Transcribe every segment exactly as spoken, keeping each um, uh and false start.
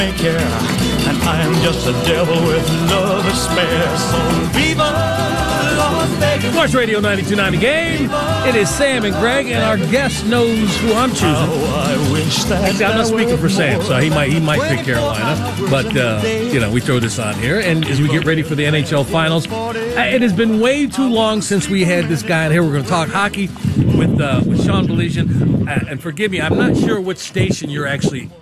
care, and I am just a devil with love to spare. So viva Las Vegas. Sports Radio ninety-two point nine The Game. It is Sam and Greg, and our guest knows who I'm choosing. Oh, I wish that Actually, I'm not speaking for Sam, so he might he might pick Carolina. But uh, you know, we throw this on here, and as we get ready for the N H L Finals, it has been way too long since we had this guy in here. We're going to talk hockey with uh, with Sean Baligian, uh, and forgive me, I'm not sure which station you're actually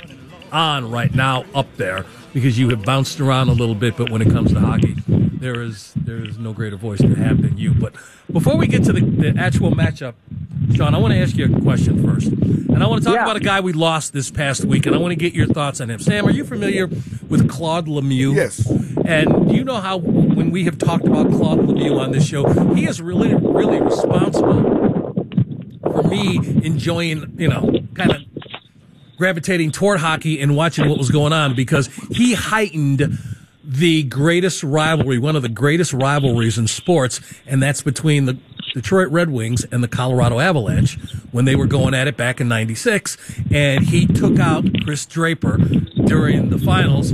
on right now up there, because you have bounced around a little bit, but when it comes to hockey, there is there is no greater voice to have than you. But before we get to the, the actual matchup, Sean, I want to ask you a question first. And I want to talk yeah. about a guy we lost this past week, and I want to get your thoughts on him. Sam, are you familiar with Claude Lemieux? Yes. And you know how when we have talked about Claude Lemieux on this show, he is really, really responsible for me enjoying, you know, kind of gravitating toward hockey and watching what was going on, because he heightened the greatest rivalry, one of the greatest rivalries in sports, and that's between the Detroit Red Wings and the Colorado Avalanche when they were going at it back in ninety-six. And he took out Chris Draper during the finals,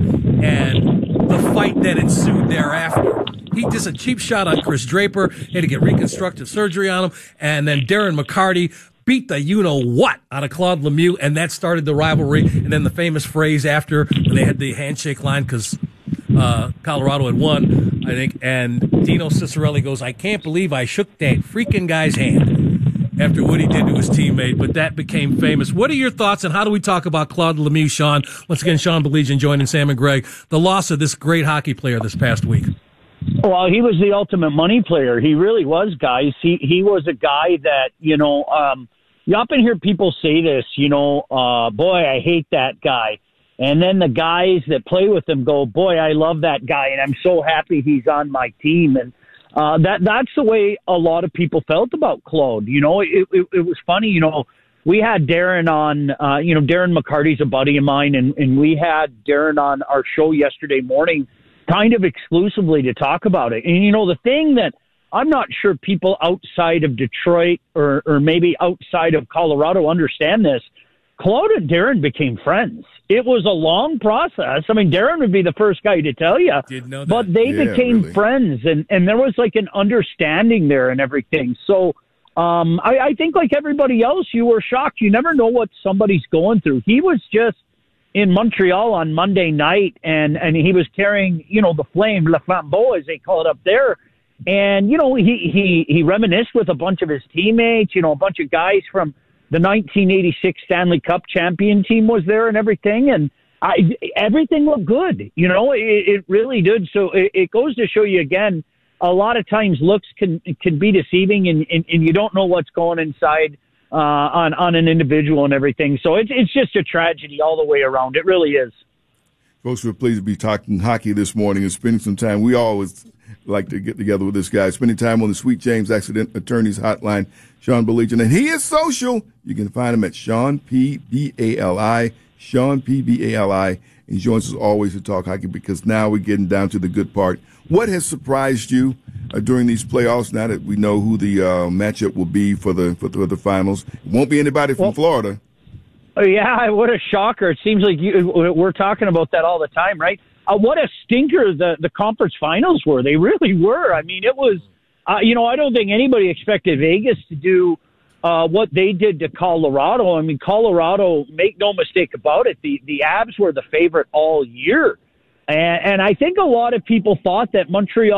and the fight that ensued thereafter. He just a cheap shot on Chris Draper, he had to get reconstructive surgery on him, and then Darren McCarty beat the you-know-what out of Claude Lemieux, and that started the rivalry. And then the famous phrase after, when they had the handshake line, because uh, Colorado had won, I think, and Dino Ciccarelli goes, "I can't believe I shook that freaking guy's hand," after what he did to his teammate, but that became famous. What are your thoughts, and how do we talk about Claude Lemieux, Sean? Once again, Sean Baligian joining Sam and Greg. The loss of this great hockey player this past week. Well, he was the ultimate money player. He really was, guys. He he was a guy that, you know, um, you often hear people say this, you know, uh, boy, I hate that guy. And then the guys that play with him go, boy, I love that guy, and I'm so happy he's on my team. And uh, that that's the way a lot of people felt about Claude. You know, it, it, it was funny, you know, we had Darren on, uh, you know, Darren McCarty's a buddy of mine, and, and we had Darren on our show yesterday morning kind of exclusively to talk about it. And, you know, the thing that I'm not sure people outside of Detroit or, or maybe outside of Colorado understand this, Claude and Darren became friends. It was a long process. I mean, Darren would be the first guy to tell you, Didn't know that. But they Yeah, became really. friends, and, and there was like an understanding there and everything. So um, I, I think like everybody else, you were shocked. You never know what somebody's going through. He was just in Montreal on Monday night, and, and he was carrying, you know, the flame, Le Flambeau, as they call it up there. And, you know, he, he, he reminisced with a bunch of his teammates, you know, a bunch of guys from the nineteen eighty-six Stanley Cup champion team was there and everything. And I, everything looked good. You know, it, it really did. So it, it goes to show you again, a lot of times looks can, can be deceiving, and, and, and you don't know what's going inside uh, on, on an individual and everything. So it's, it's just a tragedy all the way around. It really is. Folks, we're pleased to be talking hockey this morning and spending some time. We always like to get together with this guy, spending time on the Sweet James Accident Attorneys Hotline, Sean Baligian. And he is social. You can find him at Sean P. B A L I, Sean P. B A L I. He joins us always to talk hockey, because now we're getting down to the good part. What has surprised you uh, during these playoffs, now that we know who the uh, matchup will be for the for the, for the finals? It won't be anybody from Well, Florida. Oh, yeah, what a shocker. It seems like you, we're talking about that all the time, right? Uh, what a stinker the, the conference finals were. They really were. I mean, it was, uh, you know, I don't think anybody expected Vegas to do uh, what they did to Colorado. I mean, Colorado, make no mistake about it, the, the Avs were the favorite all year. And, and I think a lot of people thought that Montreal